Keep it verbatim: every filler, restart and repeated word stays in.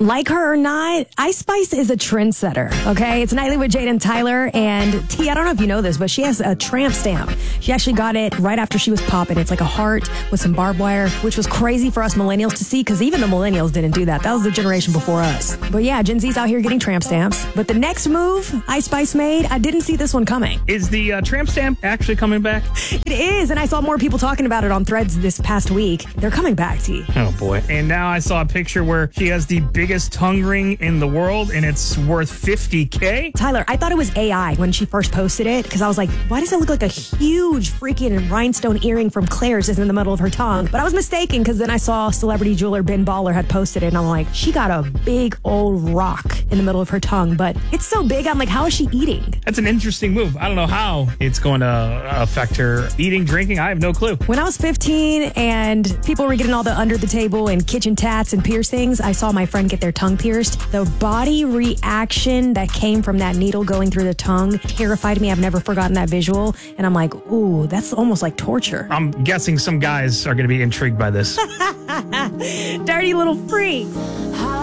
Like her or not, Ice Spice is a trendsetter, okay? It's Nightly with Jade and Tyler, and T, I don't know if you know this, but she has a tramp stamp. She actually got it right after she was popping. It's like a heart with some barbed wire, which was crazy for us millennials to see, because even the millennials didn't do that. That was the generation before us. But yeah, Gen Z's out here getting tramp stamps. But the next move Ice Spice made, I didn't see this one coming. Is the uh, tramp stamp actually coming back? It is, and I saw more people talking about it on Threads this past week. They're coming back, T. Oh, boy. And now I saw a picture where she has the biggest tongue ring in the world, and it's worth fifty K. Tyler, I thought it was A I when she first posted it, because I was like, why does it look like a huge freaking rhinestone earring from Claire's is in the middle of her tongue? But I was mistaken, because then I saw celebrity jeweler Ben Baller had posted it, and I'm like, she got a big old rock in the middle of her tongue, but it's so big, I'm like, how is she eating? That's an interesting move. I don't know how it's going to affect her eating, drinking. I have no clue. When I was fifteen and people were getting all the under the table and kitchen tats and piercings, I saw my friend get their tongue pierced. The body reaction that came from that needle going through the tongue terrified me. I've never forgotten that visual. And I'm like, ooh, that's almost like torture. I'm guessing some guys are going to be intrigued by this. Dirty little freak. How